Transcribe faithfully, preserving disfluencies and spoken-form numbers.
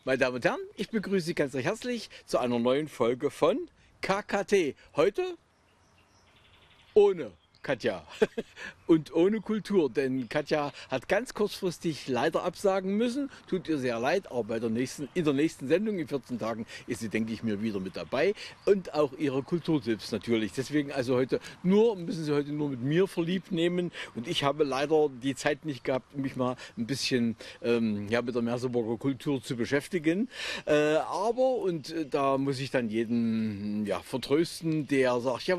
Meine Damen und Herren, ich begrüße Sie ganz recht herzlich zu einer neuen Folge von K K T. Heute ohne Katja und ohne Kultur, denn Katja hat ganz kurzfristig leider absagen müssen. Tut ihr sehr leid, aber bei der nächsten, in der nächsten Sendung in vierzehn Tagen ist sie, denke ich mir, wieder mit dabei und auch ihre Kulturtipps natürlich. Deswegen also heute nur, müssen Sie heute nur mit mir verliebt nehmen und ich habe leider die Zeit nicht gehabt, mich mal ein bisschen ähm, ja, mit der Merseburger Kultur zu beschäftigen. Äh, aber, und äh, da muss ich dann jeden ja, vertrösten, der sagt, ja,